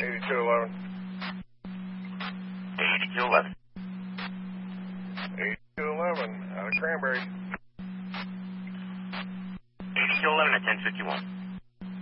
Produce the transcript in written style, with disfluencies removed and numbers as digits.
8211. 8211. 8211, out of Cranberry. 8211 at 1051.